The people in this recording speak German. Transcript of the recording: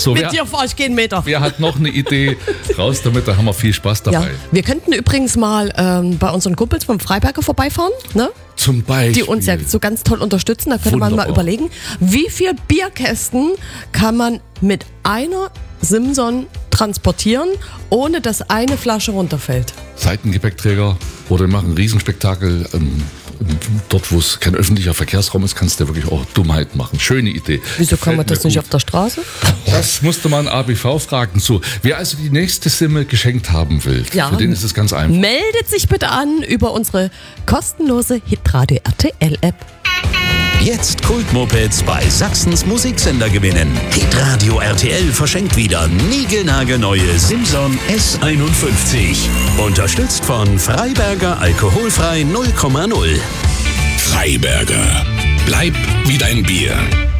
So, Mit dir fahre ich keinen Meter. wer hat noch eine Idee? Raus damit, da haben wir viel Spaß dabei. Ja. Wir könnten übrigens mal bei unseren Kumpels vom Freiberger vorbeifahren, ne? Zum Beispiel. Die uns ja so ganz toll unterstützen. Da könnte man mal Wunderbar. überlegen, wie viel Bierkästen kann man mit einer Simson transportieren, ohne dass eine Flasche runterfällt. Seitengepäckträger oder wir machen ein Riesenspektakel. Dort, wo es kein öffentlicher Verkehrsraum ist, kannst du wirklich auch Dummheit machen. Schöne Idee. Wieso kann man Gefällt das mir nicht gut. auf der Straße? Das musste man ABV fragen. So, wer also die nächste Simme geschenkt haben will, Ja. für den ist es ganz einfach. Meldet sich bitte an über unsere kostenlose Hitradio RTL App. Jetzt Kultmopeds bei Sachsens Musiksender gewinnen. Hitradio RTL verschenkt wieder niegelnagelneue Simson S51. Unterstützt von Freiberger Alkoholfrei 0,0. Freiberger. Bleib wie dein Bier.